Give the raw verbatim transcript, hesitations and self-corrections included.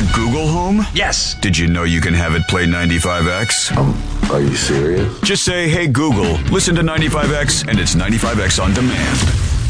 a Google Home? Yes. Did you know you can have it play ninety-five X? Um, are you serious? Just say, hey Google, listen to ninety-five X, and it's ninety-five X on demand.